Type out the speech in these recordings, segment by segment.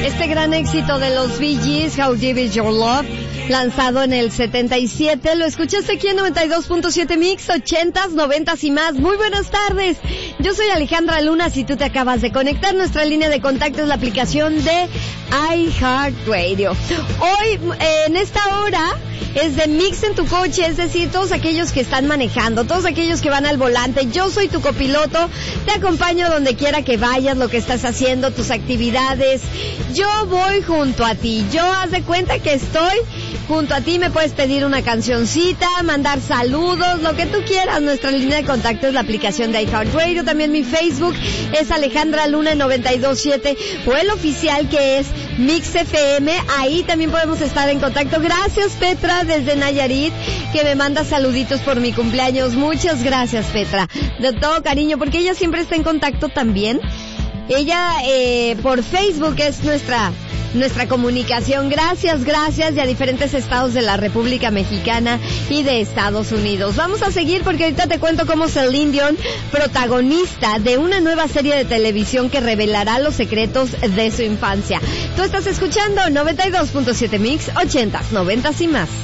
Este gran éxito de los Bee Gees, How Deep Is Your Love, lanzado en el 77, lo escuchaste aquí en 92.7 Mix, 80s, 90s y más. Muy buenas tardes, yo soy Alejandra Luna. Si tú te acabas de conectar, nuestra línea de contacto es la aplicación de iHeartRadio. Hoy, en esta hora, es de Mix en tu coche, es decir, todos aquellos que están manejando, todos aquellos que van al volante. Yo soy tu copiloto, te acompaño donde quiera que vayas, lo que estás haciendo, tus actividades. Yo voy junto a ti, yo haz de cuenta que estoy junto a ti. Me puedes pedir una cancioncita, mandar saludos, lo que tú quieras. Nuestra línea de contacto es la aplicación de iHeartRadio. También mi Facebook es Alejandra Luna 927 o el oficial que es Mix FM. Ahí también podemos estar en contacto. Gracias, Petra, desde Nayarit, que me manda saluditos por mi cumpleaños. Muchas gracias, Petra, de todo cariño, porque ella siempre está en contacto también. Ella por Facebook es nuestra comunicación. Gracias, y a diferentes estados de la República Mexicana y de Estados Unidos. Vamos a seguir porque ahorita te cuento cómo Celine Dion, protagonista de una nueva serie de televisión que revelará los secretos de su infancia. Tú estás escuchando 92.7 Mix, 80s, 90s y más.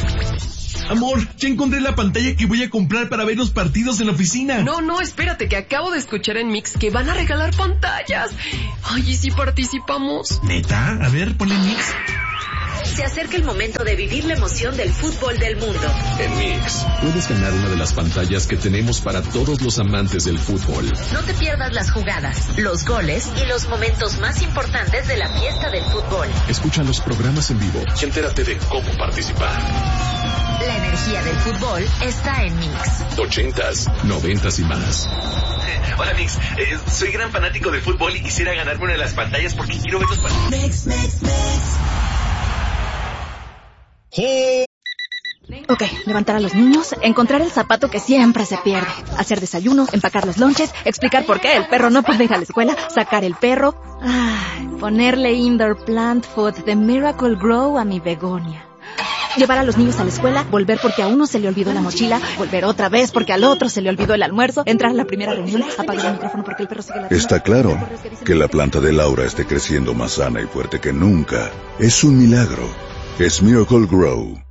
Amor, ya encontré la pantalla que voy a comprar para ver los partidos en la oficina. No, espérate, que acabo de escuchar en Mix que van a regalar pantallas. Ay, ¿y si participamos? ¿Neta? A ver, ponle Mix. Se acerca el momento de vivir la emoción del fútbol del mundo. En Mix, puedes ganar una de las pantallas que tenemos para todos los amantes del fútbol. No te pierdas las jugadas, los goles y los momentos más importantes de la fiesta del fútbol. Escucha los programas en vivo y entérate de cómo participar. La energía del fútbol está en Mix. 80s, 90s y más. Hola, Mix. Soy gran fanático del fútbol y quisiera ganarme una de las pantallas porque quiero ver los partidos. Mix. Ok, levantar a los niños, encontrar el zapato que siempre se pierde, hacer desayuno, empacar los lonches, explicar por qué el perro no puede ir a la escuela, sacar el perro, ponerle indoor plant food de Miracle Grow a mi begonia. Llevar a los niños a la escuela, volver porque a uno se le olvidó la mochila, volver otra vez porque al otro se le olvidó el almuerzo, entrar a la primera reunión, apagar el micrófono porque el perro sigue la... Está claro que la planta de Laura esté creciendo más sana y fuerte que nunca. Es un milagro. Es Miracle Grow.